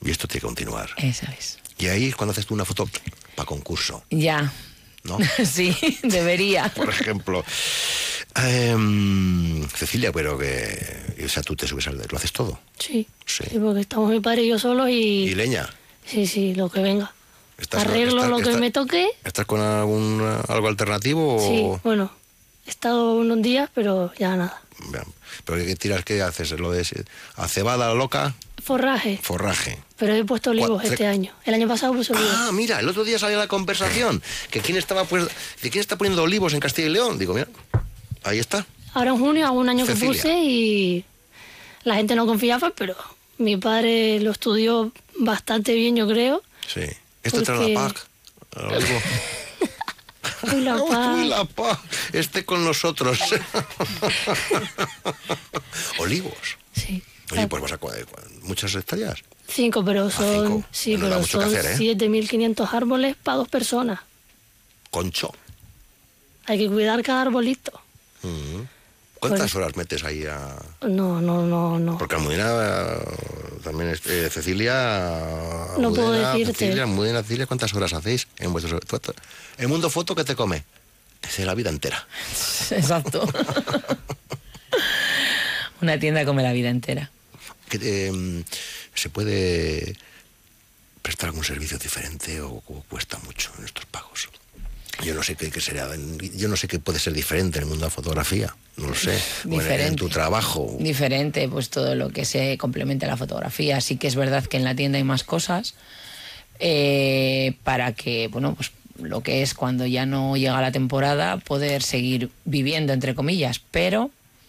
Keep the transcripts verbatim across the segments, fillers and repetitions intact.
Y esto tiene que continuar. Eso es. Y ahí es cuando haces tú una foto para concurso. Ya. ¿No? Sí, debería. Por ejemplo. Eh, Cecilia, pero que... O sea, tú te subes al... ¿Lo haces todo? Sí. Sí. Sí, porque estamos mi padre y yo solos y... ¿Y leña? Sí, sí, lo que venga. ¿Estás, Arreglo estás, lo que estás, me toque. ¿Estás con algún algo alternativo? O... Sí, bueno, he estado unos días, pero ya nada. ¿Pero qué tiras? ¿Qué haces? ¿Lo de a cebada loca? Forraje. Forraje. Pero he puesto olivos este año. El año pasado puse olivos. Ah, mira, el otro día salió la conversación que quién estaba pues, de quién está poniendo olivos en Castilla y León. Digo, mira, ahí está. Ahora en junio hago un año Cecilia. que puse y la gente no confiaba, pero mi padre lo estudió bastante bien, yo creo. Sí. Esto porque... trae la P A C. El olivo. Uy, la P A C. Uy, la P A C. Esté con nosotros. Olivos. Sí. Oye, pues vas a cu- muchas hectáreas. Cinco, pero Ah, son, cinco. sí, No da pero mucho que son hacer, ¿eh? siete mil quinientos árboles para dos personas. Concho. Hay que cuidar cada arbolito. Mm. ¿Cuántas Pues- horas metes ahí a...? No, no, no, no. Porque Almudena eh, también es... eh, Cecilia... No puedo Almudena, decirte. Cecilia, Almudena, Cecilia, ¿cuántas horas hacéis en vuestro... El mundo foto que te come. Es de la vida entera. Exacto. Una tienda come la vida entera. Que, eh, ¿Se puede prestar algún servicio diferente o, o cuesta mucho en estos pagos? Yo no sé qué, qué será, yo no sé qué puede ser diferente en el mundo de la fotografía, no lo sé. O en, en tu trabajo. Diferente, pues todo lo que se complementa a la fotografía. Sí que es verdad que en la tienda hay más cosas eh, para que, bueno, pues lo que es cuando ya no llega la temporada, poder seguir viviendo, entre comillas, pero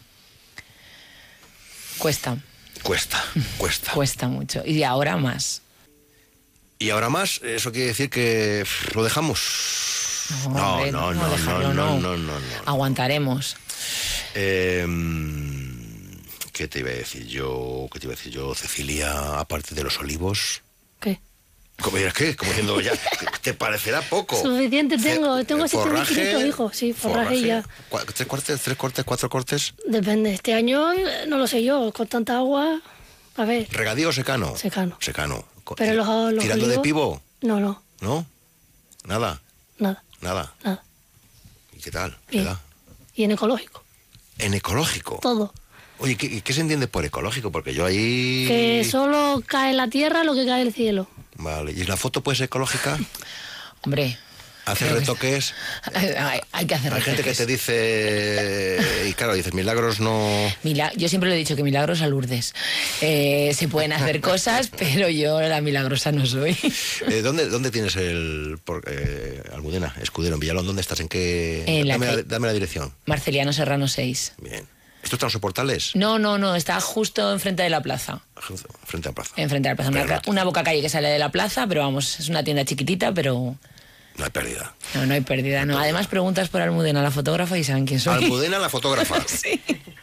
cuesta. Cuesta, cuesta. Cuesta mucho. Y ahora más. Y ahora más, eso quiere decir que pff, lo dejamos. No, hombre, no, no, no, dejarlo, no, no. no, no, no, no. Aguantaremos. Eh, ¿Qué te iba a decir yo? ¿Qué te iba a decir yo, Cecilia, aparte de los olivos? ¿Qué? ¿Cómo dirás qué? Como diciendo ya, ¿te parecerá poco? Suficiente tengo, tengo siete mil Forraje, quinientos hijos, sí, forraje y ya. Cua- ¿Tres cortes, tres cortes, cuatro cortes? Depende, este año eh, no lo sé yo, con tanta agua, a ver, ¿Regadío o secano? secano. Secano. Co- Pero los, los ¿Tirando de olivos- pivo? No, no, ¿No? Nada, nada, nada. nada. ¿Y qué tal? Bien. ¿Qué da? Y en ecológico, En ecológico. todo. Oye, ¿qué, qué se entiende por ecológico? Porque yo ahí... Que solo cae en la tierra lo que cae del cielo. Vale, ¿y la foto puede ser ecológica? Hombre. ¿Hacer creo que- retoques? Hay, hay que hacer Hay retoques. gente que te dice... Y claro, dices, milagros no... Mila- yo siempre le he dicho que milagros a Lourdes. Eh, se pueden hacer cosas, pero yo la milagrosa no soy. Eh, ¿dónde, ¿Dónde tienes el... Por, eh, Almudena, Escudero, en Villalón? ¿Dónde estás? ¿En qué...? En la dame, la, calle- dame la dirección. Marceliano Serrano seis. Bien. ¿Esto está en los soportales? No, no, no, está justo enfrente de la plaza. Frente a la plaza. Enfrente de la plaza. Pero Una, no- ca- una boca calle que sale de la plaza, pero vamos, es una tienda chiquitita, pero No hay pérdida. no, no hay pérdida. No. Además preguntas por Almudena, la fotógrafa, y saben quién soy. Almudena, la fotógrafa. Sí.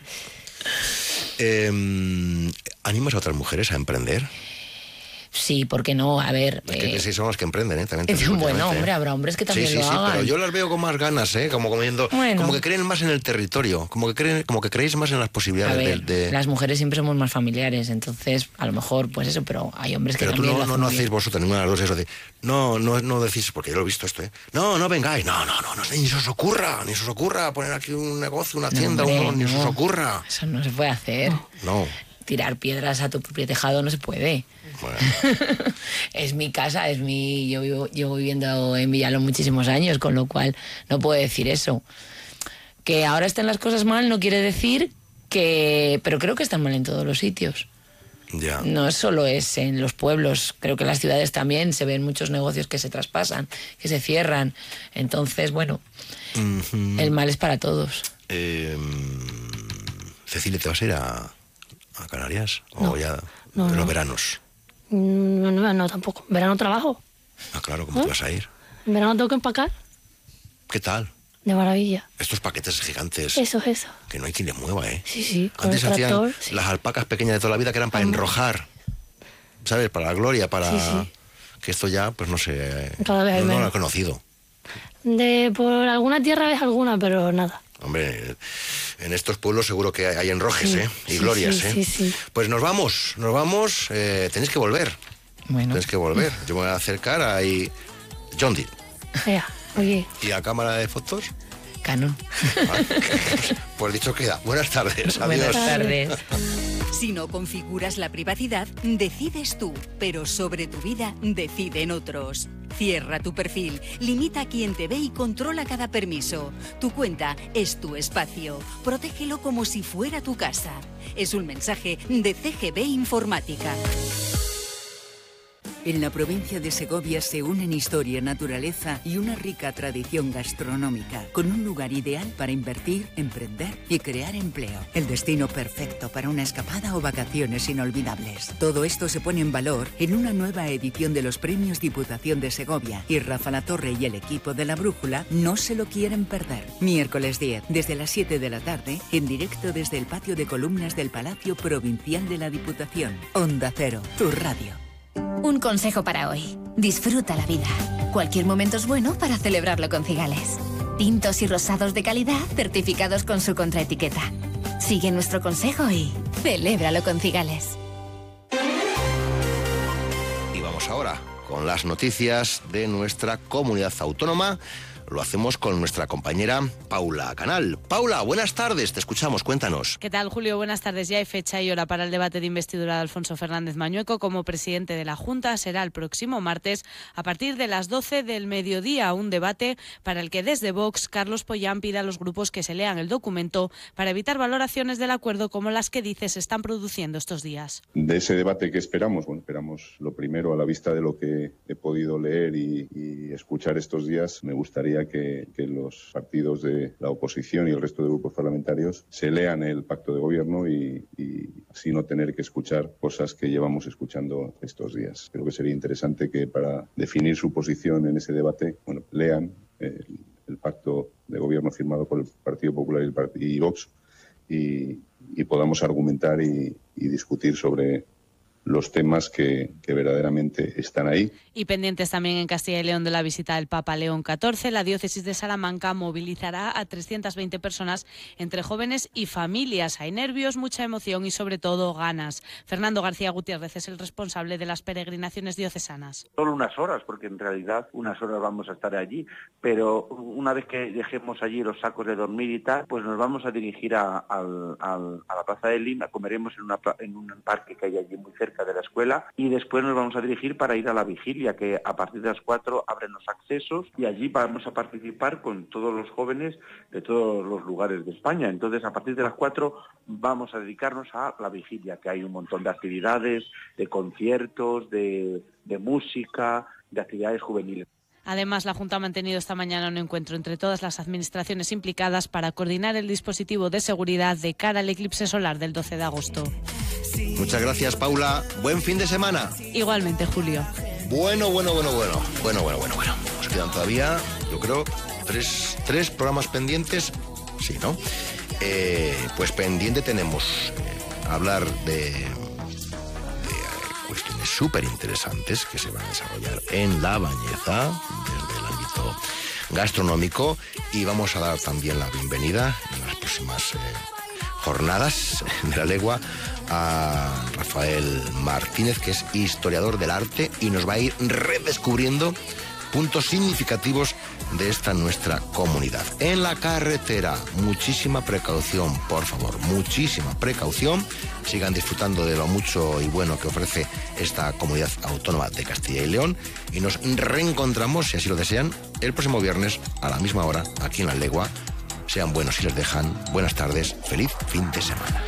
Eh, ¿Animas a otras mujeres a emprender? Sí, ¿por qué no? A ver... Es que eh, sí son las que emprenden, ¿eh? También te digo bueno, últimamente, hombre, ¿eh? habrá hombres que también sí, sí, lo sí, hagan. pero yo las veo con más ganas, ¿eh? Como comiendo, Bueno. como que creen más en el territorio, como que creen, como que creéis más en las A posibilidades ver, de, de- las mujeres siempre somos más familiares, entonces a lo mejor pues eso, pero hay hombres que Pero tú también no, lo no, hacen no muy hacéis bien. vosotros ninguna de las dos eso de... No, no, no decís, porque yo lo he visto esto, ¿eh? No, no vengáis, no, no, no, no ni se os ocurra, ni se os ocurra poner aquí un negocio, una No, tienda, hombre, un- ni se os no. ocurra. Eso no se puede hacer. No, Tirar piedras a tu propio tejado no se puede. bueno, Es mi casa, es mi... Yo vivo, llevo viviendo en Villalón muchísimos años, con lo cual no puedo decir eso. Que ahora estén las cosas mal no quiere decir que... Pero creo que están mal en todos los sitios. ya. No solo es en los pueblos, creo que en las ciudades también se ven muchos negocios que se traspasan, que se cierran. Entonces, bueno, Ujú. el mal es para todos. Eh, Cecilia, ¿te vas a ir a, a Canarias? ¿O No, ya no, en los no. veranos? Mm, No, no, tampoco. En verano trabajo. Ah, claro, ¿cómo ¿Eh? te vas a ir? En verano tengo que empacar. ¿Qué tal? De maravilla. Estos paquetes gigantes Eso es eso. que no hay quien le mueva, ¿eh? Sí, sí, con Antes el hacían tractor. Sí. las alpacas pequeñas de toda la vida que eran para Ah. enrojar, ¿sabes? Para la gloria, para... Sí, sí. Que esto ya, pues no sé... Cada vez hay no, no lo he menos. conocido. De por alguna tierra ves alguna, pero nada. Hombre, en estos pueblos seguro que hay, hay enrojes, Sí, ¿eh? Y sí, glorias, sí, ¿eh? sí, sí. Pues nos vamos, nos vamos. Eh, tenéis que volver. Bueno. Tienes que volver. Yo me voy a acercar ahí. John Deere. Ya, oye. ¿Y a cámara de fotos? Canon. Ah, pues dicho queda. Buenas tardes. Adiós. Buenas tardes. Si no configuras la privacidad, decides tú, pero sobre tu vida deciden otros. Cierra tu perfil, limita a quien te ve y controla cada permiso. Tu cuenta es tu espacio. Protégelo como si fuera tu casa. Es un mensaje de C G B Informática. En la provincia de Segovia se unen historia, naturaleza y una rica tradición gastronómica, con un lugar ideal para invertir, emprender y crear empleo. El destino perfecto para una escapada o vacaciones inolvidables. Todo esto se pone en valor en una nueva edición de los Premios Diputación de Segovia, y Rafa Latorre y el equipo de La Brújula no se lo quieren perder. Miércoles diez, desde las siete de la tarde, en directo desde el patio de columnas del Palacio Provincial de la Diputación. Onda Cero, tu radio. Un consejo para hoy. Disfruta la vida. Cualquier momento es bueno para celebrarlo con Cigales. Tintos y rosados de calidad certificados con su contraetiqueta. Sigue nuestro consejo y celébralo con Cigales. Y vamos ahora con las noticias de nuestra comunidad autónoma. Lo hacemos con nuestra compañera Paula Canal. Paula, buenas tardes, te escuchamos, cuéntanos. ¿Qué tal, Julio? Buenas tardes. Ya hay fecha y hora para el debate de investidura de Alfonso Fernández Mañueco como presidente de la Junta. Será el próximo martes a partir de las doce del mediodía. Un debate para el que desde Vox, Carlos Pollán pide a los grupos que se lean el documento para evitar valoraciones del acuerdo como las que dice se están produciendo estos días. De ese debate que esperamos, bueno, esperamos lo primero a la vista de lo que he podido leer y, y escuchar estos días. Me gustaría Que, que los partidos de la oposición y el resto de grupos parlamentarios se lean el pacto de gobierno y, y así no tener que escuchar cosas que llevamos escuchando estos días. Creo que sería interesante que para definir su posición en ese debate, bueno, lean el, el pacto de gobierno firmado por el Partido Popular y, el Part- y Vox y, y podamos argumentar y, y discutir sobre los temas que, que verdaderamente están ahí. Y pendientes también en Castilla y León de la visita del Papa León catorce, la diócesis de Salamanca movilizará a trescientas veinte personas entre jóvenes y familias. Hay nervios, mucha emoción y sobre todo ganas. Fernando García Gutiérrez es el responsable de las peregrinaciones diocesanas. Solo unas horas, porque en realidad unas horas vamos a estar allí, pero una vez que dejemos allí los sacos de dormir y tal, pues nos vamos a dirigir a, a, a, a la Plaza de Lima, comeremos en, una, en un parque que hay allí muy cerca de la escuela y después nos vamos a dirigir para ir a la vigilia, que a partir de las cuatro abren los accesos y allí vamos a participar con todos los jóvenes de todos los lugares de España. Entonces, a partir de las cuatro vamos a dedicarnos a la vigilia, que hay un montón de actividades, de conciertos, de, de música, de actividades juveniles. Además, la Junta ha mantenido esta mañana un encuentro entre todas las administraciones implicadas para coordinar el dispositivo de seguridad de cara al eclipse solar del doce de agosto. Muchas gracias, Paula. Buen fin de semana. Igualmente, Julio. Bueno, bueno, bueno, bueno. Bueno, bueno, bueno, bueno. Nos quedan todavía, yo creo, tres, tres programas pendientes. Sí, ¿no? Eh, pues pendiente tenemos eh, hablar de, de cuestiones súper interesantes que se van a desarrollar en La Bañeza, desde el ámbito gastronómico, y vamos a dar también la bienvenida en las próximas eh, jornadas de la legua a Rafael Martínez, que es historiador del arte y nos va a ir redescubriendo puntos significativos de esta nuestra comunidad. En la carretera, muchísima precaución, por favor, muchísima precaución. Sigan disfrutando de lo mucho y bueno que ofrece esta comunidad autónoma de Castilla y León y nos reencontramos, si así lo desean, el próximo viernes a la misma hora aquí en La Legua. Sean buenos si les dejan. Buenas tardes, feliz fin de semana.